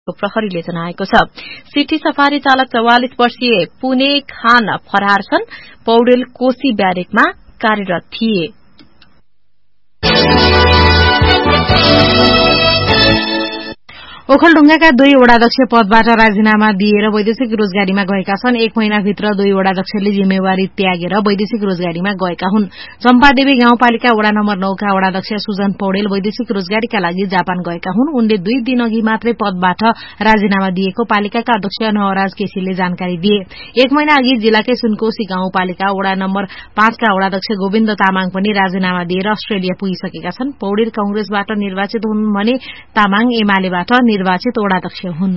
प्रहरीले जनाएको छ। सिटी सफारी चालक 44 वर्षीय पुणे खान फरार छन्। पौडेल कोशी ब्यारेकमा कार्यरत थिए। ओखलढुंगाका 2 वडाध्यक्ष पदबाट राजीनामा दिएर वैदेशिक रोजगारीमा गएका छन्। 1 महिनाभित्र 2 वडाध्यक्षले जिम्मेवारी त्यागेर वैदेशिक रोजगारीमा गएका हुन्। चम्पादेवी गाउँपालिका वडा नम्बर 9 का वडाध्यक्ष सुजन पौडेल वैदेशिक रोजगारीका लागि जापान गएका हुन्। उनले 2 दिन अघि मात्रै पदबाट राजीनामा दिएको पालिकाका अध्यक्ष नवराज केसीले जानकारी दिए। 1 महिना अघि जिल्लाकै सुनकोशी गाउँपालिका वडा नम्बर 5 का वडाध्यक्ष गोविन्द तामाङ पनि राजीनामा दिएर अस्ट्रेलिया पुगिसकेका छन्। पौडेल कांग्रेसबाट निर्वाचित हुन् भने तामाङ एमालेबाट निर्वाचित वडाध्यक्ष हुन्।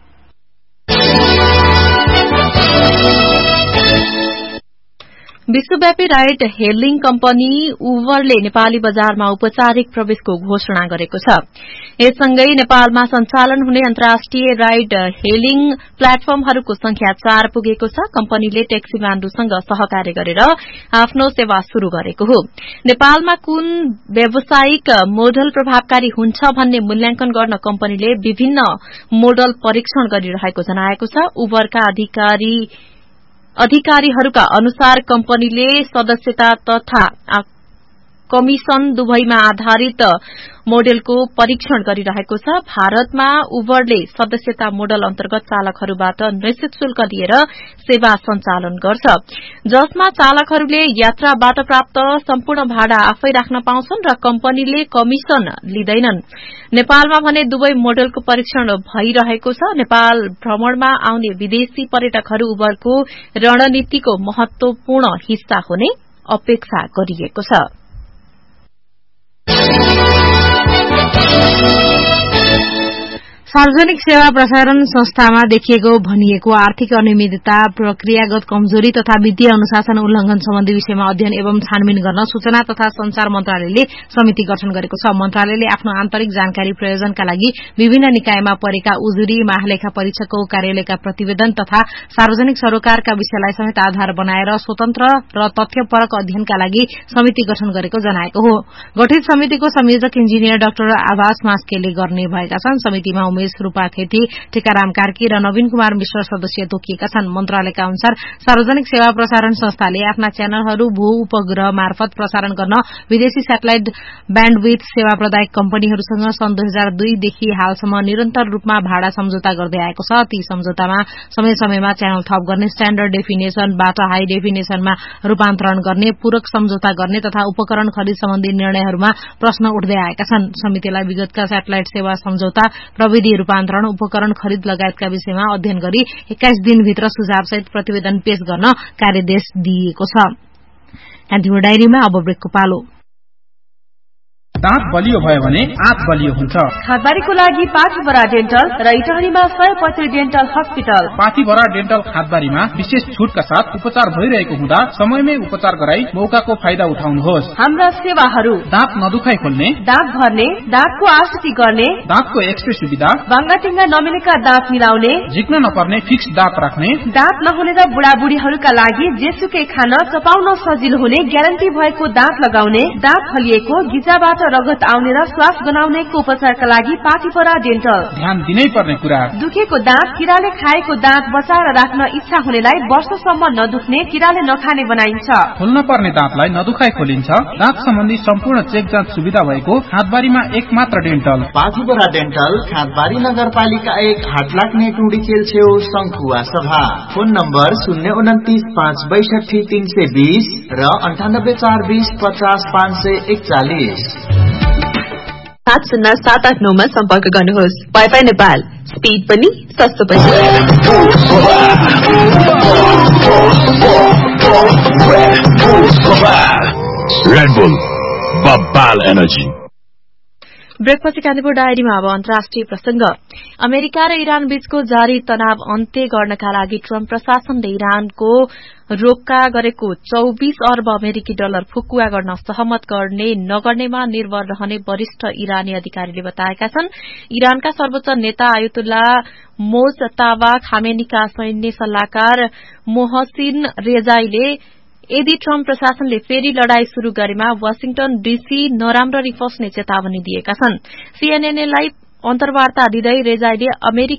विश्वव्यापी राइड हेलिङ कम्पनी उबरले नेपाली बजारमा औपचारिक प्रवेशको घोषणा गरेको छ। यससँगै नेपालमा सञ्चालन हुने अन्तर्राष्ट्रिय राइड हेलिङ प्लेटफर्महरूको संख्या 4 पुगेको छ। कम्पनीले ट्याक्सी माण्डुसँग सहकार्य गरेर आफ्नो सेवा शुरू गरेको हो। नेपालमा कुन व्यावसायिक मोडल प्रभावकारी हुन्छ भन्ने मूल्याङ्कन गर्न कम्पनीले विभिन्न मोडल परीक्षण गरिरहेको जनाएको छ। उबरका अधिकारीहरूका अनुसार कम्पनीले सदस्यता तथा कमिशन दुवैमा आधारित मोडेलको परीक्षण गरिरहेको छ। भारतमा उबरले सदस्यता मोडल अन्तर्गत चालकहरूबाट निश्चित शुल्क लिएर सेवा सञ्चालन गर्छ, जसमा चालकहरूले यात्राबाट प्राप्त सम्पूर्ण भाडा आफै राख्न पाउँछन् र कम्पनीले कमिशन लिँदैनन्। नेपालमा भने दुवै मोडलको परीक्षण भइरहेको छ। नेपाल भ्रमणमा आउने विदेशी पर्यटकहरू उबरको रणनीतिको महत्वपूर्ण हिस्सा हुने अपेक्षा गरिएको छ। सार्वजनिक सेवा प्रसारण संस्थामा देखिएको भनिएको आर्थिक अनियमितता, प्रक्रियागत कमजोरी तथा वित्तीय अनुशासन उल्लंघन सम्बन्धी विषयमा अध्ययन एवं छानबिन गर्न सूचना तथा संचार मन्त्रालयले समिति गठन गरेको छ। मन्त्रालयले आफ्नो आन्तरिक जानकारी प्रयोजनका लागि विभिन्न निकायमा परेका उजुरी, महालेखा परीक्षकको कार्यालयका प्रतिवेदन तथा सार्वजनिक सरोकारका विषयलाई समेत आधार बनाएर स्वतन्त्र र तथ्यपरक अध्ययनका लागि समिति गठन गरेको जनाएको हो। गठित समितिको संयोजक इन्जिनियर डाक्टर आभास मास्केले गर्ने भएका छन्। समितिमा उमेश रूपाखेती, टीकाराम कार्की र नवीन कुमार मिश्र सदस्य तोकिएका छन्। मन्त्रालयका अनुसार सार्वजनिक सेवा प्रसारण संस्थाले आफ्ना च्यानलहरू भू उपग्रह मार्फत प्रसारण गर्न विदेशी सेटेलाइट ब्यान्डविथ सेवा प्रदायक कम्पनीहरूसँग सन् 2002 देखि हालसम्म निरन्तर रूपमा भाडा सम्झौता गर्दै आएको छ। ती सम्झौतामा समय समयमा च्यानल थप गर्ने, स्ट्याण्डर्ड डेफिनेशनबाट हाई डेफिनेशनमा रूपान्तरण गर्ने, पूरक सम्झौता गर्ने तथा उपकरण खरिद सम्बन्धी निर्णयहरूमा प्रश्न उठ्दै आएका छन्। समितिलाई विगतका सेटेलाइट सेवा सम्झौता, प्रविधि रूपान्तरण, उपकरण खरिद लगायतका विषयमा अध्ययन गरी 21 दिनभित्र सुझावसहित प्रतिवेदन पेश गर्न कार्यदेश दिइएको छ। कान्तिपुर डायरीमा अब ब्रेकको पालो। दाँत बलियो भयो भने आँत बलियो हुन्छ। खादबारीको लागि पाथीभरा डेन्टल र इटहरीमा 100% डेन्टल हस्पिटल। पाथीभरा डेन्टल खादबारीमा विशेष छुटका साथ उपचार भइरहेको हुँदा समयमै उपचार गराई मौकाको फाइदा उठाउनुहोस्। हाम्रा सेवाहरू: दाँत नदुखाइ खोल्ने, दाँत भर्ने, दाँतको आरसिटी गर्ने, दाँतको एक्सरे सुविधा, बाङ्गाटिङ्गा नमिलेका दाँत मिलाउने, झिक्न नपर्ने फिक्स दाँत राख्ने, दाँत नहुने र बुढाबुढीहरूका लागि जेसुकै खान चपाउन सजिलो हुने ग्यारेन्टी भएको दाँत लगाउने, दाँत फलिएको, गिजाबाट रगत आउने र श्वास गनाउनेको उपचारका लागि पाथीभरा डेन्टल। ध्यान दिनै पर्ने कुरा: दुखेको दाँत, किराले खाएको दाँत बचाएर राख्न इच्छा हुनेलाई वर्षसम्म नदुख्ने, किराले नखाने बनाइन्छ। खोल्न पर्ने दाँतलाई नदुखाइ खोलिन्छ। दाँत सम्बन्धी सम्पूर्ण चेक जाँच सुविधा भएको खादबारीमा एकमात्र डेन्टल पाथीभरा डेन्टल, खादबारी नगरपालिका 1, हाटलाग्ने टुडीचेल छेउ, शङ्खुवा सभा। फोन नम्बर 029 562 320 र 98 420 50 541। 70789 मा सम्पर्क गर्नुहोस्। वाइफाई नेपाल, स्पिड पनि सस्तो पनि। Red Bull, Babal Energy. ब्रेकपछि Kantipur डायरीमा अब अन्तर्राष्ट्रिय प्रसंग। अमेरिका र इरान बीचको जारी तनाव अन्त्य गर्नका लागि ट्रम्प प्रशासनले इरानको रोक्का गरेको 24 अर्ब अमेरिकी डलर फुकुवा गर्न सहमत गर्ने नगर्नेमा निर्भर रहने वरिष्ठ इरानी अधिकारीले बताएका छन्। इरानका सर्वोच्च नेता आयतुल्ला मोजताबा खामेनीका सैन्य सल्लाहकार मोहसिन रेजाईले यदि ट्रम्प प्रशासनले फेरि लड़ाई शुरू गरेमा वाशिंगटन डीसी नराम्ररी फस्ने चेतावनी दिएका छन्। सीएनएनलाई अन्तर्वार्ता दिँदै रेजाइले अमेरिका